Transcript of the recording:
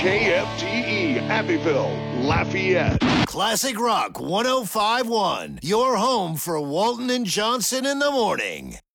KFTE Abbeville, Lafayette. Classic Rock 105.1, your home for Walton and Johnson in the morning.